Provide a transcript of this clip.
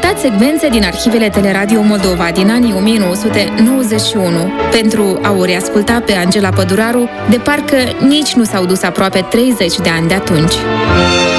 ascultat secvențe din arhivele Teleradio Moldova din anii 1991 pentru a o reasculta pe Angela Păduraru, de parcă nici nu s-au dus aproape 30 de ani de atunci.